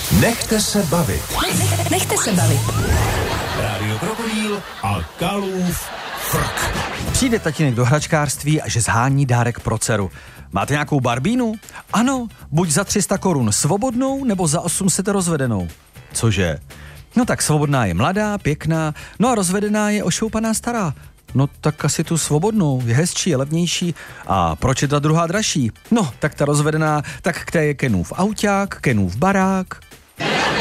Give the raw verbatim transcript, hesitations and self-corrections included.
Nechte se bavit. Nechte se bavit. Rádio Krokodýl a Kalův frk. Přijde tatínek do hračkářství a že zhání dárek pro dceru. Máte nějakou barbínu? Ano, buď za tři sta korun svobodnou, nebo za osm set rozvedenou. Cože? No tak svobodná je mladá, pěkná, no a rozvedená je ošoupaná stará. No tak asi tu svobodnou, je hezčí, je levnější. A proč je ta druhá dražší? No, tak ta rozvedená, tak k té je Kenův auťák, Kenův barák.